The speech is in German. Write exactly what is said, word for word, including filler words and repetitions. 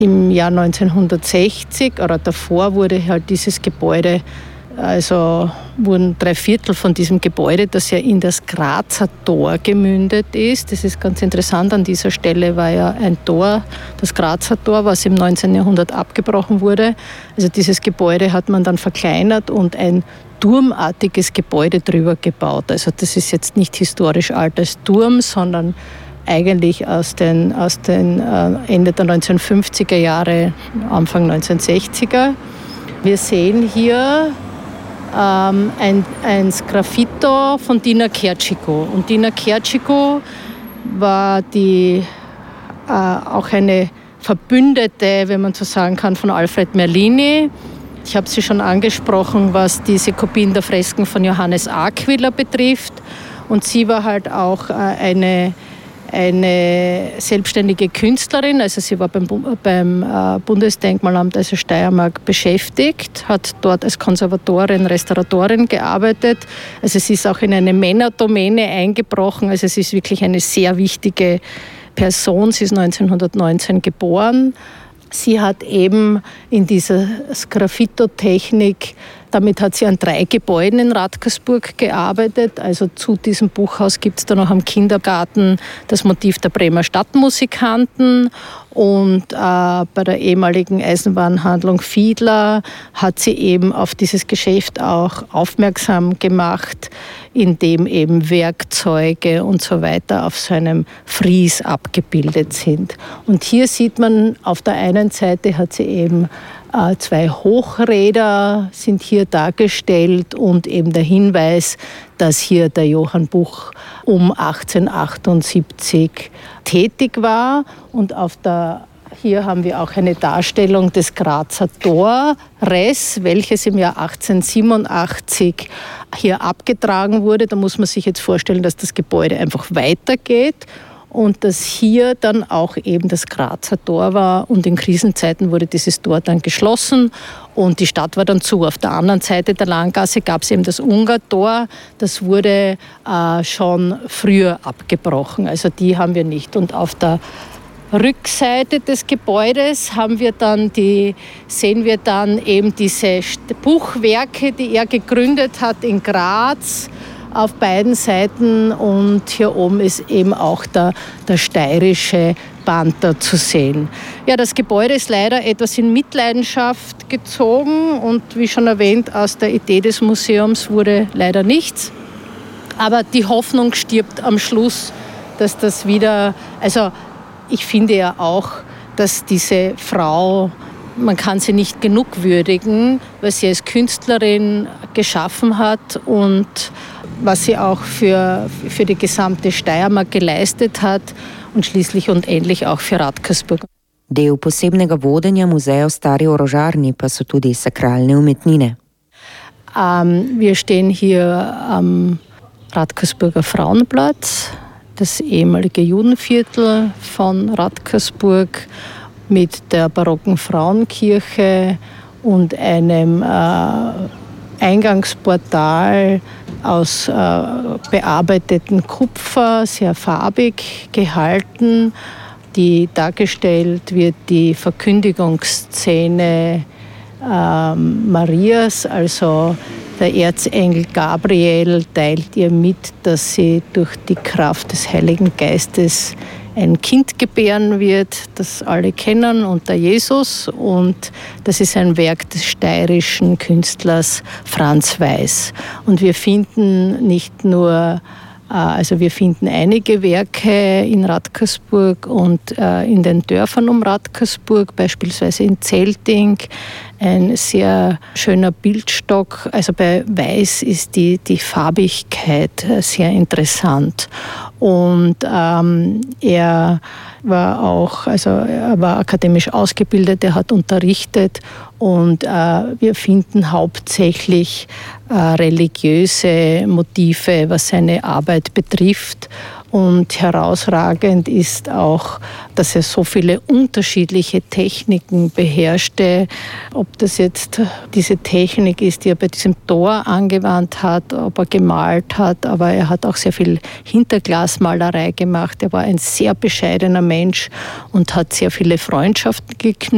Im Jahr neunzehnhundertsechzig oder davor wurde halt dieses Gebäude, also wurden drei Viertel von diesem Gebäude, das ja in das Grazer Tor gemündet ist. Das ist ganz interessant, an dieser Stelle war ja ein Tor, das Grazer Tor, was im neunzehnten Jahrhundert abgebrochen wurde. Also dieses Gebäude hat man dann verkleinert und ein turmartiges Gebäude drüber gebaut. Also das ist jetzt nicht historisch alt als Turm, sondern eigentlich aus den, aus den äh, Ende der neunzehnhundertfünfziger Jahre, Anfang neunzehnhundertsechziger. Wir sehen hier ähm, ein, ein Sgraffito von Dina Kertschiko. Und Dina Kertschiko war die, äh, auch eine Verbündete, wenn man so sagen kann, von Alfred Merlini. Ich habe sie schon angesprochen, was diese Kopien der Fresken von Johannes Aquila betrifft. Und sie war halt auch äh, eine eine selbstständige Künstlerin, also sie war beim, beim äh, Bundesdenkmalamt, also Steiermark, beschäftigt, hat dort als Konservatorin, Restauratorin gearbeitet. Also sie ist auch in eine Männerdomäne eingebrochen, also sie ist wirklich eine sehr wichtige Person. Sie ist neunzehnhundertneunzehn geboren. Sie hat eben in dieser Sgraffito-Technik, damit hat sie an drei Gebäuden in Radkersburg gearbeitet. Also zu diesem Buchhaus gibt es dann noch am Kindergarten das Motiv der Bremer Stadtmusikanten. Und äh, bei der ehemaligen Eisenbahnhandlung Fiedler hat sie eben auf dieses Geschäft auch aufmerksam gemacht, indem eben Werkzeuge und so weiter auf so einem Fries abgebildet sind. Und hier sieht man, auf der einen Seite hat sie eben äh, zwei Hochräder sind hier dargestellt und eben der Hinweis, dass hier der Johann Buch um achtzehnhundertachtundsiebzig tätig war. Und auf der, hier haben wir auch eine Darstellung des Grazer Tores, welches im Jahr achtzehnhundertsiebenundachtzig hier abgetragen wurde. Da muss man sich jetzt vorstellen, dass das Gebäude einfach weitergeht und dass hier dann auch eben das Grazer Tor war. Und in Krisenzeiten wurde dieses Tor dann geschlossen und die Stadt war dann zu. Auf der anderen Seite der Langgasse gab es eben das Ungartor. Das wurde äh, schon früher abgebrochen. Also die haben wir nicht. Und auf der Rückseite des Gebäudes haben wir dann die, sehen wir dann eben diese Buchwerke, die er gegründet hat in Graz, auf beiden Seiten, und hier oben ist eben auch der, der steirische Panther zu sehen. Ja, das Gebäude ist leider etwas in Mitleidenschaft gezogen und wie schon erwähnt, aus der Idee des Museums wurde leider nichts. Aber die Hoffnung stirbt am Schluss, dass das wieder, also ich finde ja auch, dass diese Frau, man kann sie nicht genug würdigen, weil sie als Künstlerin geschaffen hat und was sie auch für, für die gesamte Steiermark geleistet hat und schließlich und endlich auch für Radkersburg. Del posebnega vodenja muzeja v Stari orožarni pa so tudi sakralne umetnine. Ähm, wir stehen hier am Radkersburger Frauenplatz, das ehemalige Judenviertel von Radkersburg mit der barocken Frauenkirche und einem äh, Eingangsportal aus äh, bearbeiteten Kupfer, sehr farbig gehalten. Die dargestellt wird die Verkündigungsszene äh, Marias, also der Erzengel Gabriel teilt ihr mit, dass sie durch die Kraft des Heiligen Geistes ein Kind gebären wird, das alle kennen, und der Jesus. Und das ist ein Werk des steirischen Künstlers Franz Weiß. Und wir finden nicht nur, also wir finden einige Werke in Radkersburg und in den Dörfern um Radkersburg, beispielsweise in Zelting, ein sehr schöner Bildstock. Also bei Weiß ist die, die Farbigkeit sehr interessant. Und ähm, er war auch, also er war akademisch ausgebildet, er hat unterrichtet, und äh, wir finden hauptsächlich äh, religiöse Motive, was seine Arbeit betrifft. Und herausragend ist auch, dass er so viele unterschiedliche Techniken beherrschte. Ob das jetzt diese Technik ist, die er bei diesem Tor angewandt hat, ob er gemalt hat, aber er hat auch sehr viel Hinterglasmalerei gemacht. Er war ein sehr bescheidener Mensch und hat sehr viele Freundschaften geknüpft.